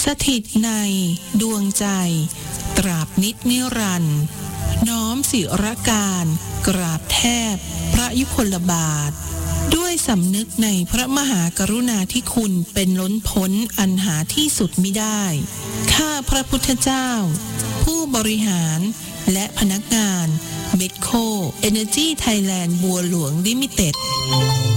ถิตในดวงใจตราบนิจนิรันดร์น้อมศิรการกราบแทบพระยุคลบาทด้วยสำนึกในพระมหากรุณาธิคุณเป็นล้นพ้นอันหาที่สุดมิได้ข้าพระพุทธเจ้าผู้บริหารและพนักงานเมดโค Energy Thailand บัวหลวงลิมิเต็ด